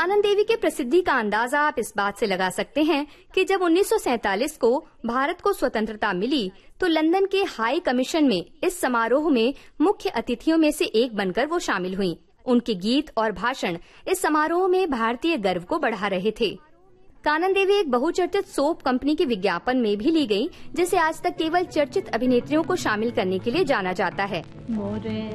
कानन देवी के प्रसिद्धि का अंदाजा आप इस बात से लगा सकते हैं कि जब 1947 को भारत को स्वतंत्रता मिली तो लंदन के हाई कमीशन में इस समारोह में मुख्य अतिथियों में से एक बनकर वो शामिल हुईं। उनके गीत और भाषण इस समारोह में भारतीय गर्व को बढ़ा रहे थे। कानन देवी एक बहुचर्चित सोप कंपनी के विज्ञापन में भी ली गई, जिसे आज तक केवल चर्चित अभिनेत्रियों को शामिल करने के लिए जाना जाता है।